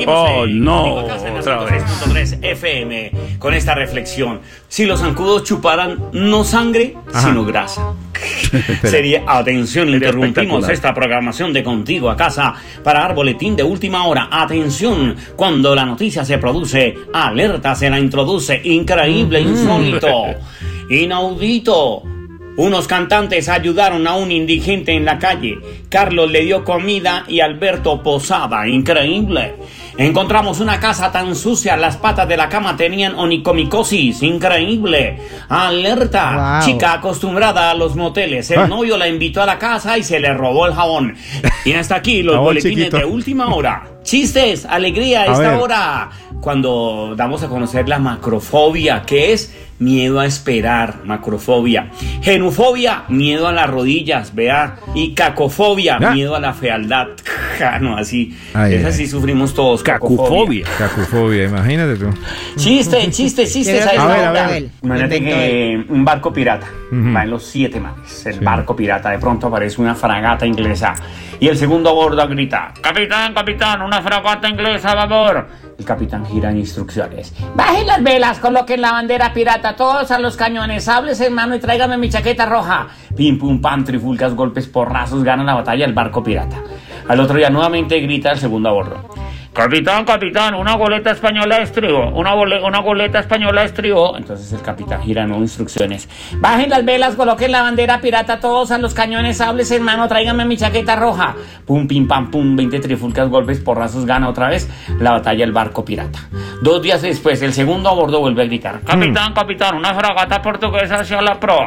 Seguimos no, otra vez. 3.3 FM con esta reflexión. Si los zancudos chuparan no sangre, sino grasa. Sería, atención, interrumpimos esta programación de Contigo a Casa para dar boletín de última hora. Atención, cuando la noticia se produce, alerta se la introduce. Increíble, insólito, inaudito. Unos cantantes ayudaron a un indigente en la calle. Carlos le dio comida y Alberto posada. Increíble. Encontramos una casa tan sucia, las patas de la cama tenían onicomicosis. Increíble. Alerta. Wow. Chica acostumbrada a los moteles. El novio la invitó a la casa y se le robó el jabón. Y hasta aquí los boletines chiquito de última hora. Chistes, alegría a esta hora. Cuando damos a conocer la macrofobia, que es miedo a esperar, macrofobia. Genufobia, miedo a las rodillas, vea. Y cacofobia, miedo a la fealdad. No, así. Es así, sufrimos todos. Cacufobia. Cacufobia, imagínate tú. Chiste. A ver. Imagínate que un barco pirata va en los 7 mares. El barco pirata, de pronto aparece una fragata inglesa. Y el segundo a bordo grita: capitán, una fragata inglesa a babor. El capitán gira en instrucciones: bajen las velas, coloquen la bandera pirata, todos a los cañones, sables en mano y tráigame mi chaqueta roja. Pim, pum, pam, trifulcas, golpes, porrazos, gana la batalla el barco pirata. Al otro día nuevamente grita el segundo a bordo: capitán, una goleta española de estribo, una goleta española de estribo. Entonces el capitán gira nuevas instrucciones: bajen las velas, coloquen la bandera pirata, todos a los cañones, sables en mano, tráigame mi chaqueta roja. Pum, pim, pam, pum, 20 trifulcas, golpes, porrazos, gana otra vez la batalla el barco pirata. 2 días después, el segundo a bordo vuelve a gritar: capitán, una fragata portuguesa hacia la proa,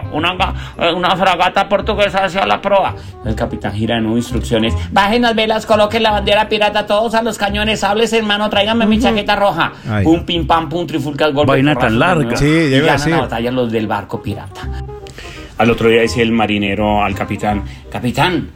una fragata portuguesa hacia la proa. El capitán gira nuevas instrucciones: bajen las velas, coloquen la bandera pirata, todos a los cañones, sables en mano, tráigame mi chaqueta roja. Pum, pim, pam, pum, trifulcas, golpes, vaina tan larga. Sí, y ganan la batalla los del barco pirata. Al otro día dice el marinero al capitán: capitán,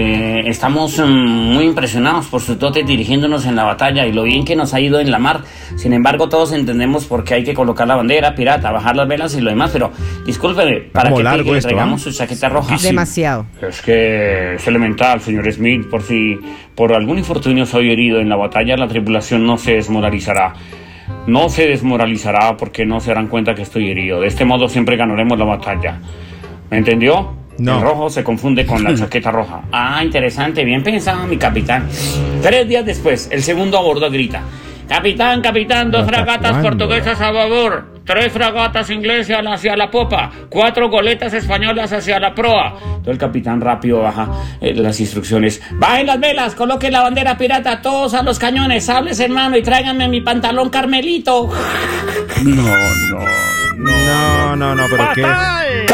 estamos muy impresionados por su dote dirigiéndonos en la batalla y lo bien que nos ha ido en la mar. Sin embargo, todos entendemos por qué hay que colocar la bandera pirata, bajar las velas y lo demás, pero discúlpeme, ¿para qué quiere que le traigamos su chaqueta roja? Demasiado. Es que es elemental, señor Smith, por si por algún infortunio soy herido en la batalla, la tripulación no se desmoralizará. No se desmoralizará porque no se darán cuenta que estoy herido. De este modo siempre ganaremos la batalla. ¿Me entendió? No. El rojo se confunde con la chaqueta roja. Ah, interesante, bien pensado, mi capitán. 3 días después, el segundo a bordo grita: capitán, 2 fragatas portuguesas a babor, 3 fragatas inglesas hacia la popa, 4 goletas españolas hacia la proa. Todo el capitán rápido baja las instrucciones: bajen las velas, coloquen la bandera pirata, todos a los cañones, sables en mano y tráiganme mi pantalón carmelito. No. No, pero ¿qué?